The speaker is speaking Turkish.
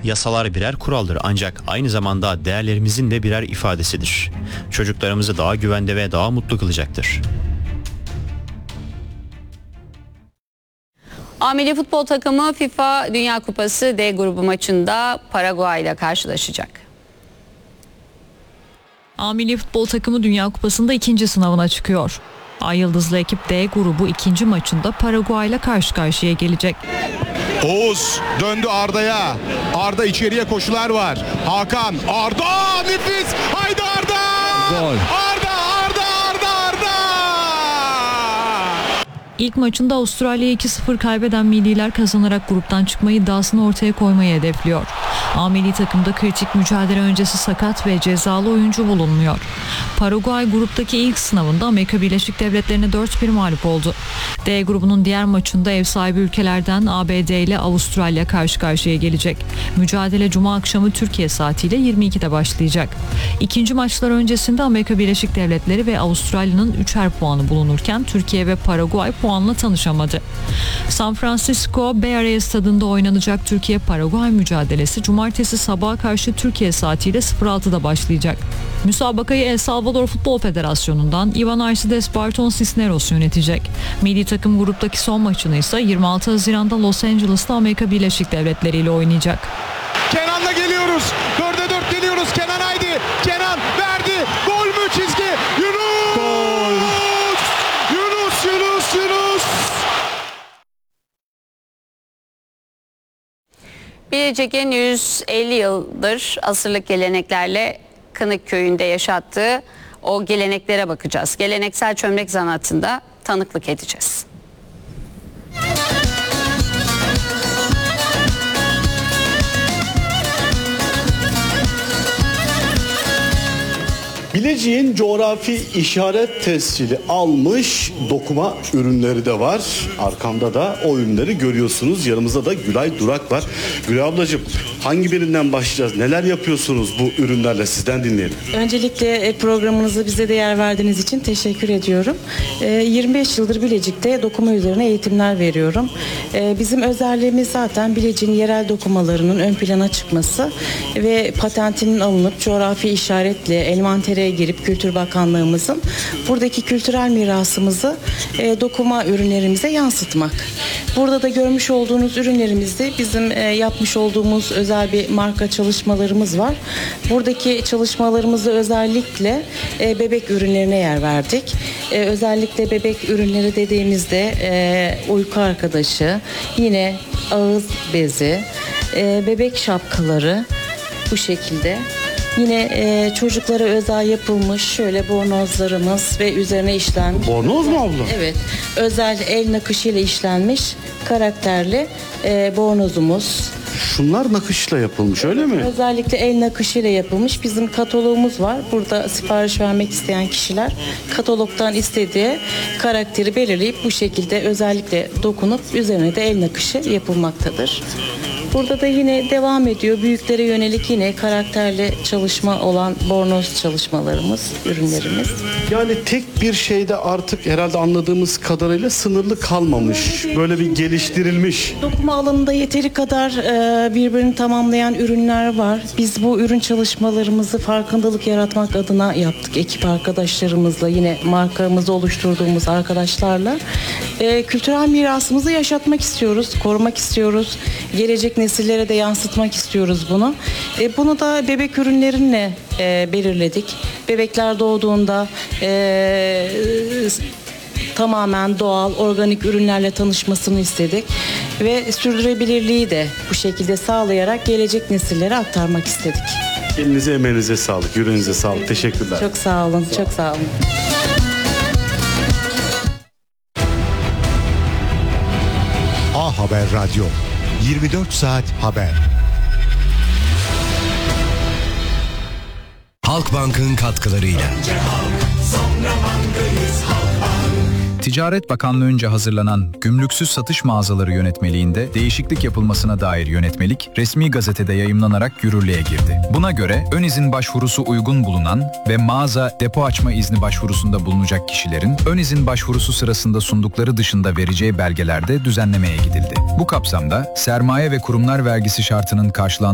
Yasalar birer kuraldır ancak aynı zamanda değerlerimizin de birer ifadesidir. Çocuklarımızı daha güvende ve daha mutlu kılacaktır. A milli futbol takımı FIFA Dünya Kupası D grubu maçında Paraguay ile karşılaşacak. A milli futbol takımı Dünya Kupası'nda ikinci sınavına çıkıyor. Ay Yıldızlı ekip D grubu ikinci maçında Paraguay ile karşı karşıya gelecek. Oğuz döndü Arda'ya. Arda içeriye koşular var. Hakan, Arda nefis. Haydi Arda! Gol. Arda! İlk maçında Avustralya'ya 2-0 kaybeden milliler kazanarak gruptan çıkma iddiasını ortaya koymayı hedefliyor. A milli takımda kritik mücadele öncesi sakat ve cezalı oyuncu bulunmuyor. Paraguay gruptaki ilk sınavında Amerika Birleşik Devletleri'ne 4-1 mağlup oldu. D grubunun diğer maçında ev sahibi ülkelerden ABD ile Avustralya karşı karşıya gelecek. Mücadele Cuma akşamı Türkiye saatiyle 22'de başlayacak. İkinci maçlar öncesinde Amerika Birleşik Devletleri ve Avustralya'nın 3'er puanı bulunurken Türkiye ve Paraguay puanla tanışamadı. San Francisco Bay Area stadında oynanacak Türkiye-Paraguay mücadelesi Cumartesi sabaha karşı Türkiye saatiyle 06'da başlayacak. Müsabakayı El Salvador Futbol Federasyonu'ndan Iván Arcides Barton Cisneros yönetecek. Milli takım gruptaki son maçını ise 26 Haziran'da Los Angeles'ta Amerika Birleşik Devletleri ile oynayacak. Kenan'la geliyoruz. 4'e 4 geliyoruz. Kenan haydi. Kenan verdi. Gol mü çizgi? Yunus! Gol! Yunus! Bilecik'in 150 yıldır asırlık geleneklerle Kınık köyünde yaşattığı o geleneklere bakacağız. Geleneksel çömlek sanatında tanıklık edeceğiz. Bilecik'in coğrafi işaret tescili almış dokuma ürünleri de var. Arkamda da o ürünleri görüyorsunuz. Yanımızda da Gülay Durak var. Gülay ablacığım, hangi birinden başlayacağız? Neler yapıyorsunuz bu ürünlerle? Sizden dinleyelim. Öncelikle programınızı bize değer verdiğiniz için teşekkür ediyorum. 25 yıldır Bilecik'te dokuma üzerine eğitimler veriyorum. Bizim özelliğimiz zaten Bilecik'in yerel dokumalarının ön plana çıkması ve patentinin alınıp coğrafi işaretle envantere girip Kültür Bakanlığımızın buradaki kültürel mirasımızı dokuma ürünlerimize yansıtmak. Burada da görmüş olduğunuz ürünlerimizde bizim yapmış olduğumuz özel bir marka çalışmalarımız var. Buradaki çalışmalarımızda özellikle bebek ürünlerine yer verdik. Özellikle bebek ürünleri dediğimizde uyku arkadaşı, yine ağız bezi, bebek şapkaları bu şekilde. Yine çocuklara özel yapılmış şöyle bornozlarımız ve üzerine işlenmiş. Bornoz mu abla? Evet. Özel el nakışıyla işlenmiş karakterli bornozumuz. Şunlar nakışla yapılmış, öyle mi? Özellikle el nakışıyla yapılmış bizim katalogumuz var. Burada sipariş vermek isteyen kişiler katalogdan istediği karakteri belirleyip bu şekilde özellikle dokunup üzerine de el nakışı yapılmaktadır. Burada da yine devam ediyor. Büyüklere yönelik yine karakterli çalışma olan bornoz çalışmalarımız, ürünlerimiz. Yani tek bir şeyde artık herhalde anladığımız kadarıyla sınırlı kalmamış. Böyle bir geliştirilmiş. Dokuma alanında yeteri kadar birbirini tamamlayan ürünler var. Biz bu ürün çalışmalarımızı farkındalık yaratmak adına yaptık. Ekip arkadaşlarımızla, yine markamızı oluşturduğumuz arkadaşlarla. Kültürel mirasımızı yaşatmak istiyoruz, korumak istiyoruz. Gelecek nesillere de yansıtmak istiyoruz bunu. Bunu da bebek ürünlerinle belirledik. Bebekler doğduğunda tamamen doğal, organik ürünlerle tanışmasını istedik. Ve sürdürülebilirliği de bu şekilde sağlayarak gelecek nesillere aktarmak istedik. Elinize emeğinize sağlık, yüreğinize sağlık. Teşekkürler. Çok sağ olun, çok sağ olun. A Haber Radyo, 24 saat haber. Halkbank'ın katkılarıyla. Ticaret Bakanlığı'nca hazırlanan Gümrüksüz Satış Mağazaları Yönetmeliğinde değişiklik yapılmasına dair yönetmelik resmi gazetede yayımlanarak yürürlüğe girdi. Buna göre ön izin başvurusu uygun bulunan ve mağaza depo açma izni başvurusunda bulunacak kişilerin ön izin başvurusu sırasında sundukları dışında vereceği belgelerde düzenlemeye gidildi. Bu kapsamda sermaye ve kurumlar vergisi şartının karşılanması